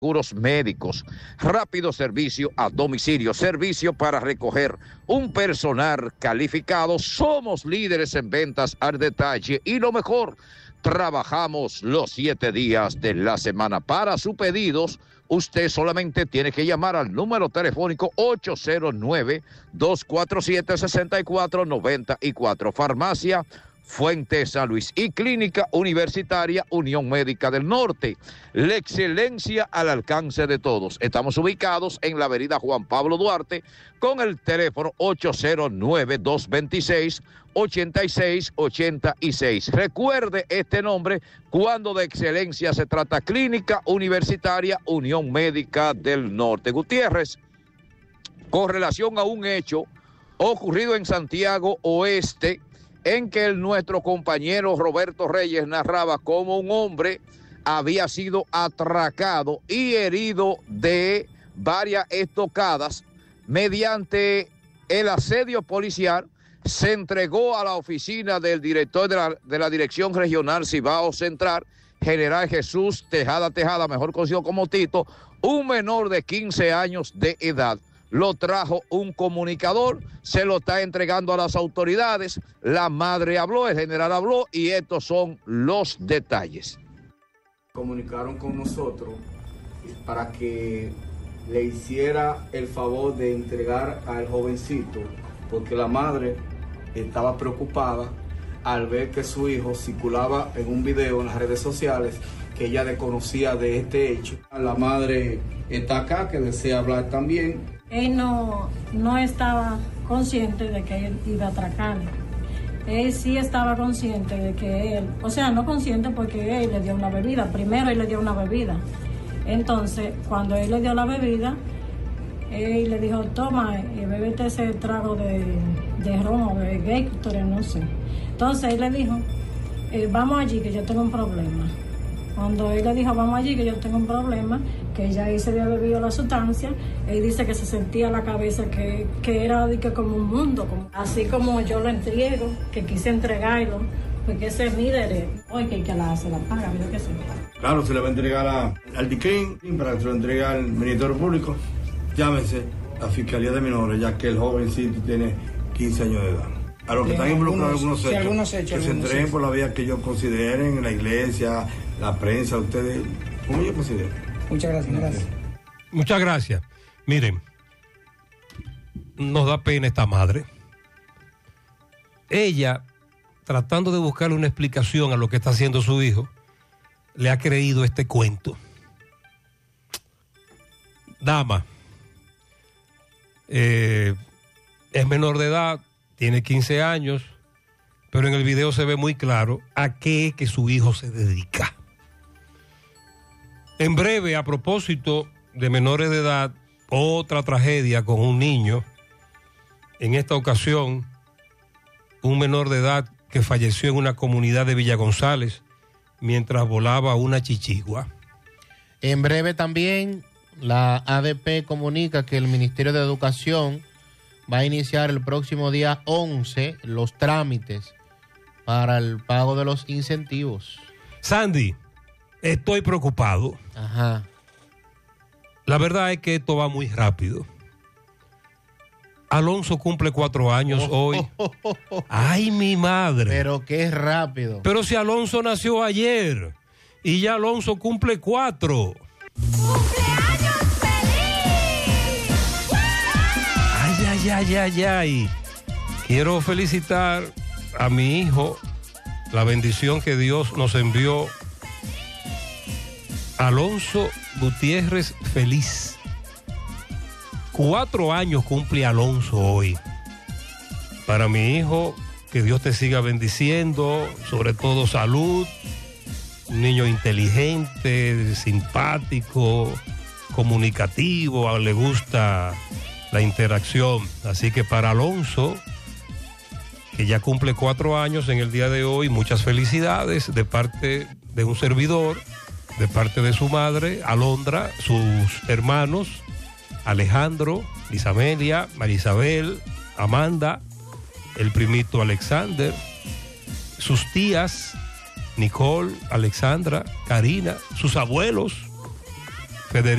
seguros médicos, rápido servicio a domicilio, servicio para recoger, un personal calificado. Somos líderes en ventas al detalle y lo mejor, trabajamos los 7 días de la semana. Para sus pedidos, usted solamente tiene que llamar al número telefónico 809-247-6494. Farmacia Fuente San Luis y Clínica Universitaria Unión Médica del Norte. La excelencia al alcance de todos. Estamos ubicados en la avenida Juan Pablo Duarte con el teléfono 809-226-8686. Recuerde este nombre cuando de excelencia se trata. Clínica Universitaria Unión Médica del Norte. Gutiérrez, con relación a un hecho ocurrido en Santiago Oeste, en que nuestro compañero Roberto Reyes narraba cómo un hombre había sido atracado y herido de varias estocadas. Mediante el asedio policial, se entregó a la oficina del director de la Dirección Regional Cibao Central, General Jesús Tejada, mejor conocido como Tito, un menor de 15 años de edad. Lo trajo un comunicador, se lo está entregando a las autoridades. La madre habló, el general habló y estos son los detalles. Comunicaron con nosotros para que le hiciera el favor de entregar al jovencito, porque la madre estaba preocupada al ver que su hijo circulaba en un video en las redes sociales que ella desconocía de este hecho. La madre está acá, que desea hablar también. Él no estaba consciente de que él iba a atracar. Él sí estaba consciente de que él, o sea, no consciente porque él le dio una bebida. Primero él le dio una bebida. Entonces, cuando él le dio la bebida, él le dijo, toma, bébete ese trago de ron o de Gatorade, no sé. Entonces él le dijo, vamos allí que yo tengo un problema. Cuando él le dijo, vamos allí que yo tengo un problema, que ya ahí se había bebido la sustancia, él dice que se sentía la cabeza que era como un mundo, así como yo lo entrego, que quise entregarlo, porque ese es mi derecho. Hoy que se la paga, mira que sí. Claro, se le va a entregar al DICRIM para que se lo entregue al Ministerio Público, llámese la Fiscalía de Menores, ya que el jovencito tiene 15 años de edad. A los que están involucrados en algunos hechos, que se entreguen por la vía que ellos consideren, en la iglesia, la prensa, ustedes, como ellos consideren. Muchas gracias. Muchas gracias. Miren, nos da pena esta madre. Ella, tratando de buscarle una explicación a lo que está haciendo su hijo, le ha creído este cuento. Dama, es menor de edad, tiene 15 años, pero en el video se ve muy claro a qué es que su hijo se dedica. En breve, a propósito de menores de edad, otra tragedia con un niño. En esta ocasión, un menor de edad que falleció en una comunidad de Villa González mientras volaba una chichigua. En breve también, la ADP comunica que el Ministerio de Educación va a iniciar el próximo día 11 los trámites para el pago de los incentivos. Sandy, estoy preocupado. Ajá. La verdad es que esto va muy rápido. Alonso cumple 4 años hoy. ¡Ay, mi madre! Pero qué rápido. Pero si Alonso nació ayer y ya Alonso cumple 4. ¡Cumpleaños feliz! Ay. Quiero felicitar a mi hijo, la bendición que Dios nos envió. Alonso Gutiérrez Feliz. 4 años cumple Alonso hoy. Para mi hijo, que Dios te siga bendiciendo, sobre todo salud, un niño inteligente, simpático, comunicativo, le gusta la interacción. Así que para Alonso, que ya cumple 4 años en el día de hoy, muchas felicidades de parte de un servidor, de parte de su madre, Alondra, sus hermanos, Alejandro, Isamelia, Marisabel, Amanda, el primito Alexander, sus tías, Nicole, Alexandra, Karina, sus abuelos, Federico